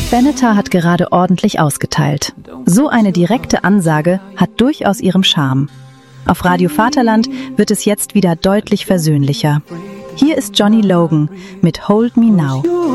Benatar hat gerade ordentlich ausgeteilt. So eine direkte Ansage hat durchaus ihren Charme. Auf Radio Vaterland wird es jetzt wieder deutlich versöhnlicher. Hier ist Johnny Logan mit Hold Me Now.